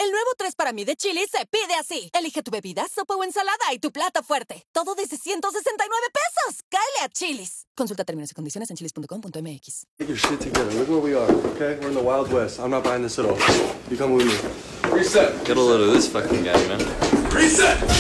El nuevo 3 para mí de Chili's se pide así. Elige tu bebida, sopa o ensalada y tu plato fuerte. Todo desde 169 pesos. ¡Cáele a Chili's! Consulta términos y condiciones en chili's.com.mx. Get your shit together. Look where we are, okay? We're in the Wild West. I'm not buying this at all. You come with me. Reset. Get a load of this fucking guy, man. Reset!